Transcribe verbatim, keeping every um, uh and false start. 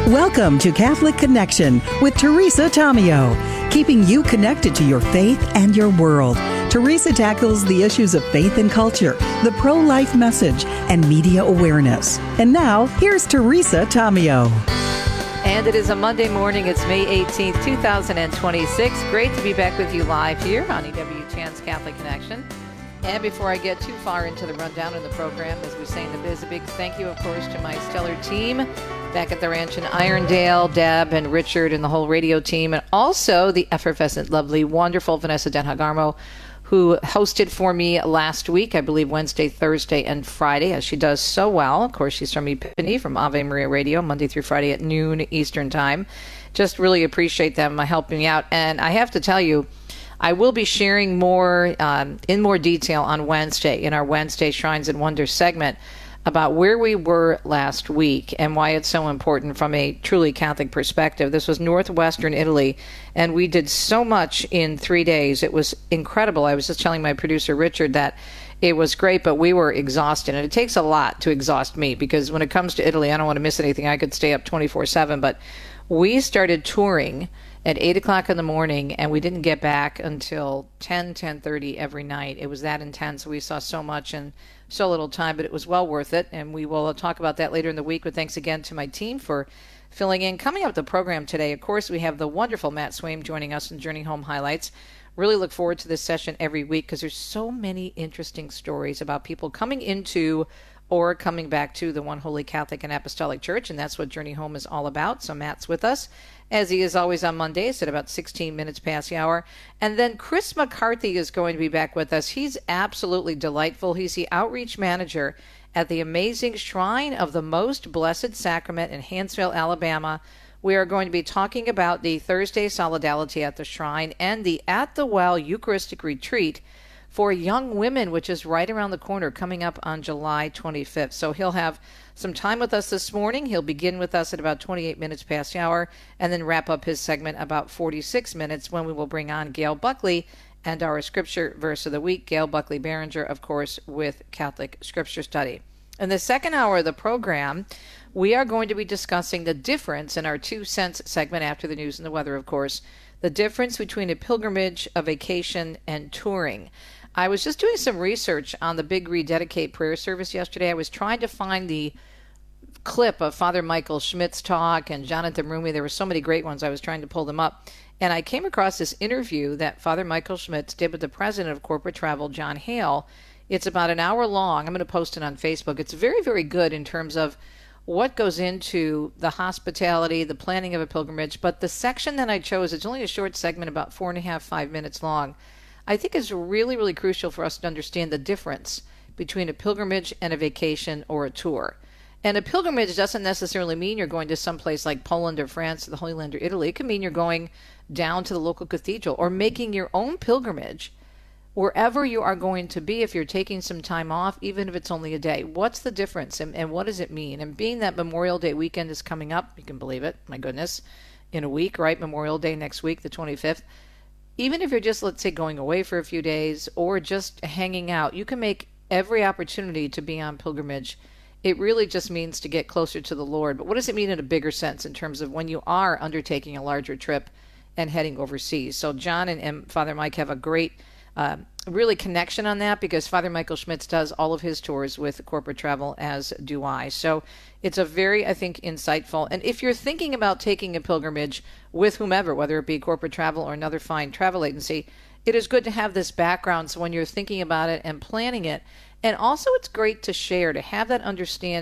Welcome to Catholic Connection with Teresa Tomeo, keeping you connected to your faith and your world. Teresa tackles the issues of faith and culture, the pro-life message, and media awareness. And now, here's Teresa Tomeo. And it is a Monday morning. It's May eighteenth, twenty twenty-six. Great to be back with you live here on E W Chan's Catholic Connection. And before I get too far into the rundown of the program, as we say in the biz, a big thank you, of course, to my stellar team back at the ranch in Irondale, Deb and Richard and the whole radio team, and also the effervescent, lovely, wonderful Vanessa Denhagarmo, who hosted for me last week, I believe Wednesday, Thursday, and Friday, as she does so well. Of course, she's from Epiphany, from Ave Maria Radio, Monday through Friday at noon Eastern Time. Just really appreciate them helping me out. And I have to tell you, I will be sharing more um, in more detail on Wednesday in our Wednesday Shrines and Wonders segment about where we were last week and why it's so important from a truly Catholic perspective. This was northwestern Italy, and we did so much in three days. It was incredible. I was just telling my producer, Richard, that it was great, but we were exhausted. And it takes a lot to exhaust me because when it comes to Italy, I don't want to miss anything. I could stay up twenty-four seven, but we started touring at eight o'clock in the morning, and we didn't get back until ten, ten thirty every night. It was that intense. We saw so much in so little time, but it was well worth it, and we will talk about that later in the week. But thanks again to my team for filling in. Coming up the program today, of course, we have the wonderful Matt Swaim joining us in Journey Home Highlights. Really look forward to this session every week because there's so many interesting stories about people coming into or coming back to the One Holy Catholic and Apostolic Church, and that's what Journey Home is all about. So Matt's with us, as he is always on Mondays at about sixteen minutes past the hour. And then Chris McCarthy is going to be back with us. He's absolutely delightful. He's the outreach manager at the amazing Shrine of the Most Blessed Sacrament in Hanceville, Alabama. We are going to be talking about the Thursday Solidarity at the Shrine and the At the Well Eucharistic Retreat for young women, which is right around the corner, coming up on July twenty-fifth. So he'll have some time with us this morning. He'll begin with us at about twenty-eight minutes past the hour and then wrap up his segment about forty-six minutes when we will bring on Gail Buckley and our scripture verse of the week. Gail Buckley Behringer, of course, with Catholic Scripture Study. In the second hour of the program, we are going to be discussing the difference in our Two Cents segment after the news and the weather, of course, the difference between a pilgrimage, a vacation, and touring. I was just doing some research on the Big Rededicate prayer service yesterday. I was trying to find the clip of Father Michael Schmidt's talk and Jonathan Rumi. There were so many great ones. I was trying to pull them up. And I came across this interview that Father Michael Schmidt did with the president of Corporate Travel, John Hale. It's about an hour long. I'm going to post it on Facebook. It's very, very good in terms of what goes into the hospitality, the planning of a pilgrimage. But the section that I chose, it's only a short segment, about four and a half, five minutes long, I think is really, really crucial for us to understand the difference between a pilgrimage and a vacation or a tour. And a pilgrimage doesn't necessarily mean you're going to someplace like Poland or France or the Holy Land or Italy. It can mean you're going down to the local cathedral or making your own pilgrimage wherever you are going to be if you're taking some time off, even if it's only a day. What's the difference and, and what does it mean? And being that Memorial Day weekend is coming up, you can believe it, my goodness, in a week, right? Memorial Day next week, the twenty-fifth. Even if you're just, let's say, going away for a few days or just hanging out, you can make every opportunity to be on pilgrimage. It really just means to get closer to the Lord. But what does it mean in a bigger sense in terms of when you are undertaking a larger trip and heading overseas? So John and, and Father Mike have a great uh, really connection on that because Father Michael Schmitz does all of his tours with Corporate Travel, as do I. So it's a very, I think, insightful. And if you're thinking about taking a pilgrimage with whomever, whether it be Corporate Travel or another fine travel agency, it is good to have this background so when you're thinking about it and planning it. And also it's great to share, to have that understanding